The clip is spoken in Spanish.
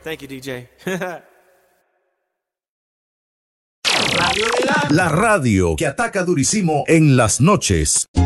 Thank you, DJ. La radio que ataca durísimo en las noches.